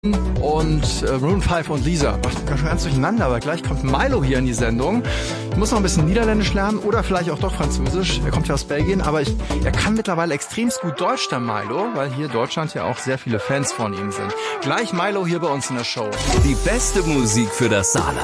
und Maroon 5 und Lisa. Macht ganz durcheinander, aber gleich kommt Milo hier in die Sendung. Ich muss noch ein bisschen Niederländisch lernen oder vielleicht auch doch Französisch. Er kommt ja aus Belgien, aber er kann mittlerweile extremst gut Deutsch, der Milo, weil hier in Deutschland ja auch sehr viele Fans von ihm sind. Gleich Milo hier bei uns in der Show. Die beste Musik für das Saarland.